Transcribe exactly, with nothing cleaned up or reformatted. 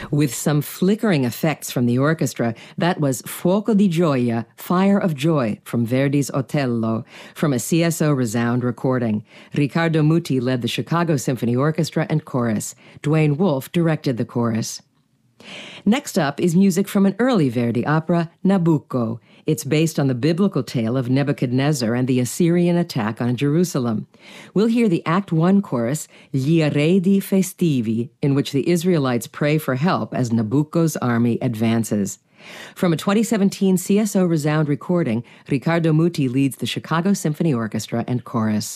With some flickering effects from the orchestra, that was Fuoco di Gioia, Fire of Joy, from Verdi's Otello, from a C S O Resound recording. Riccardo Muti led the Chicago Symphony Orchestra and chorus. Dwayne Wolfe directed the chorus. Next up is music from an early Verdi opera, Nabucco. It's based on the biblical tale of Nebuchadnezzar and the Assyrian attack on Jerusalem. We'll hear the Act One chorus, Gli Eredi Festivi, in which the Israelites pray for help as Nabucco's army advances. From a twenty seventeen C S O Resound recording, Riccardo Muti leads the Chicago Symphony Orchestra and chorus.